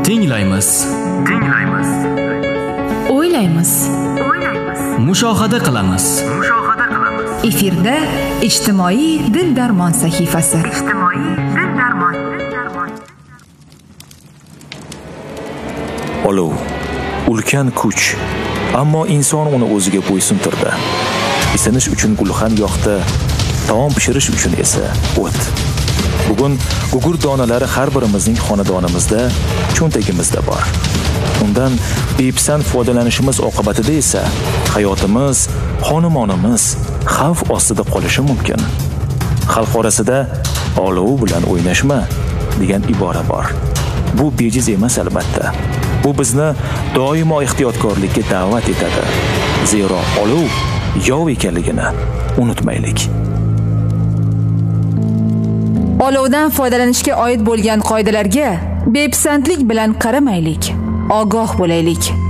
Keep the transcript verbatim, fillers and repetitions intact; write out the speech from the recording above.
Tinglaymiz. Tinglaymiz. O'ylaymiz. O'ylaymiz. Mushohada qilamiz. Mushohada qilamiz. Efirda ijtimoiy dil darmon sahifasi. Ijtimoiy dil darmon. Olov, ulkan kuch, ammo inson uni o'ziga bo'ysuntirdi. Isinish uchun gulxan yoqdi, taom pishirish uchun esa o't. Bugun gugurt donalari har birimizning xonadonimizda, cho'ntagimizda bor. Undan bepisand foydalanishimiz oqibatida esa hayotimiz, xonamonimiz xavf ostida qolishi mumkin. Xalq orasida olov bilan o'ynashma degan ibora bor. Bu bejiz emas albatta. Bu bizni doimo ehtiyotkorlikka da'vat etadi. Zero olov yov ekanligini unutmaylik. Olovdan foydalanishga oid bo'lgan qoidalarga bepisandlik bilan qaramaylik. Ogoh bo'laylik.